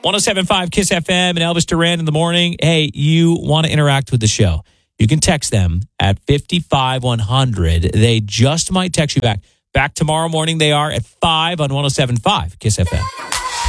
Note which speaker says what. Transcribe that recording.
Speaker 1: 107.5 KISS FM and Elvis Duran in the morning. Hey, you want to interact with the show? You can text them at 55100. They just might text you back. Back tomorrow morning. They are at 5 on 107.5 KISS FM.